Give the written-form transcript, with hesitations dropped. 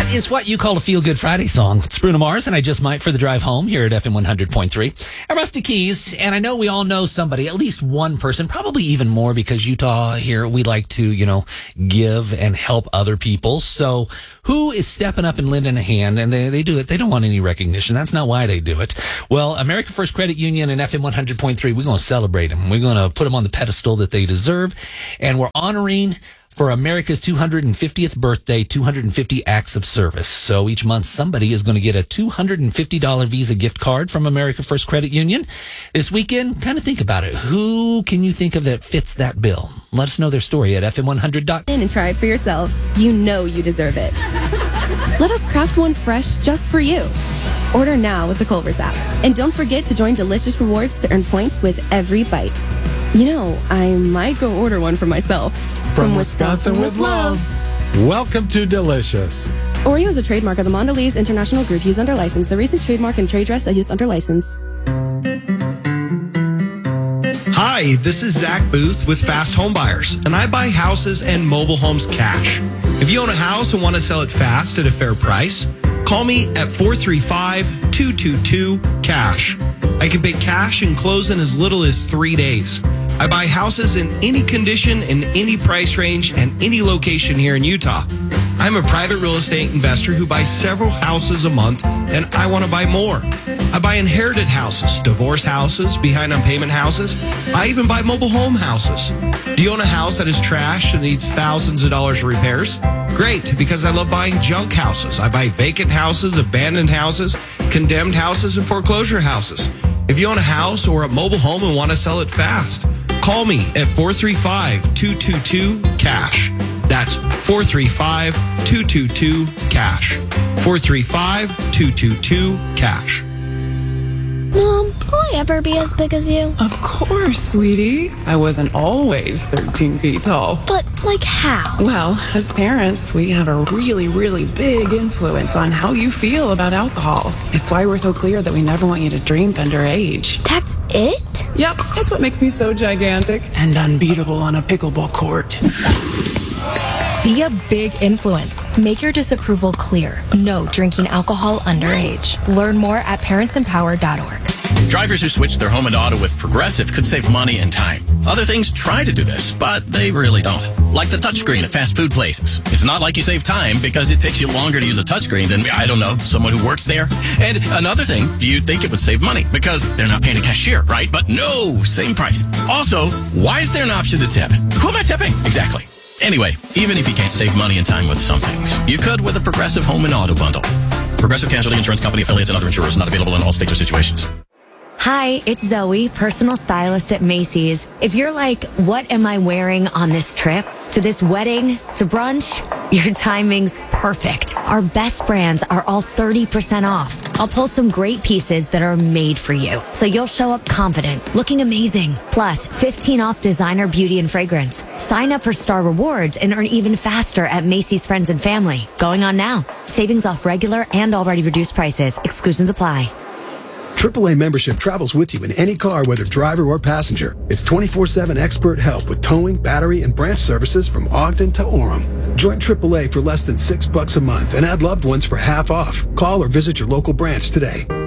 That is what you call a feel-good Friday song. It's Bruno Mars, and I Just Might for the drive home here at FM 100.3. I'm Rusty Keys, and I know we all know somebody, at least one person, probably even more, because Utah here, we like to, give and help other people. So who is stepping up and lending a hand? And they do it. They don't want any recognition. That's not why they do it. Well, American First Credit Union and FM 100.3, we're going to celebrate them. We're going to put them on the pedestal that they deserve, and we're honoring for America's 250th birthday, 250 acts of service. So each month, somebody is going to get a $250 Visa gift card from America First Credit Union. This weekend, kind of think about it. Who can you think of that fits that bill? Let us know their story at fm100.com. And try it for yourself. You know you deserve it. Let us craft one fresh just for you. Order now with the Culver's app. And don't forget to join Delicious Rewards to earn points with every bite. I might go order one for myself. From Wisconsin with love. Welcome to Delicious. Oreo is a trademark of the Mondelez International Group used under license. The Reese's trademark and trade dress are used under license. Hi, this is Zach Booth with Fast Home Buyers, and I buy houses and mobile homes cash. If you own a house and want to sell it fast at a fair price, call me at 435-222-CASH. I can pay cash and close in as little as 3 days. I buy houses in any condition, in any price range, and any location here in Utah. I'm a private real estate investor who buys several houses a month, and I want to buy more. I buy inherited houses, divorce houses, behind on payment houses. I even buy mobile home houses. Do you own a house that is trashed and needs thousands of dollars of repairs? Great, because I love buying junk houses. I buy vacant houses, abandoned houses, condemned houses, and foreclosure houses. If you own a house or a mobile home and want to sell it fast, call me at 435-222-CASH. That's 435-222-CASH. 435-222-CASH. Mom, will I ever be as big as you? Of course, sweetie. I wasn't always 13 feet tall. But, how? Well, as parents, we have a really, really big influence on how you feel about alcohol. It's why we're so clear that we never want you to drink underage. That's it? Yep, that's what makes me so gigantic and unbeatable on a pickleball court. Be a big influence. Make your disapproval clear. No drinking alcohol underage. Learn more at parentsempower.org. Drivers who switch their home and auto with Progressive could save money and time. Other things try to do this, but they really don't. Like the touchscreen at fast food places. It's not like you save time because it takes you longer to use a touchscreen than, someone who works there. And another thing, you'd think it would save money because they're not paying a cashier, right? But no, same price. Also, why is there an option to tip? Who am I tipping? Exactly. Anyway, even if you can't save money and time with some things, you could with a Progressive Home and Auto Bundle. Progressive Casualty Insurance Company, affiliates, and other insurers not available in all states or situations. Hi, it's Zoe, personal stylist at Macy's. If you're like, what am I wearing on this trip? To this wedding? To brunch? Your timing's perfect. Our best brands are all 30% off. I'll pull some great pieces that are made for you, so you'll show up confident, looking amazing. Plus, 15 off designer beauty and fragrance. Sign up for Star Rewards and earn even faster at Macy's Friends and Family. Going on now. Savings off regular and already reduced prices. Exclusions apply. AAA membership travels with you in any car, whether driver or passenger. It's 24/7 expert help with towing, battery, and branch services from Ogden to Orem. Join AAA for less than $6 a month and add loved ones for half off. Call or visit your local branch today.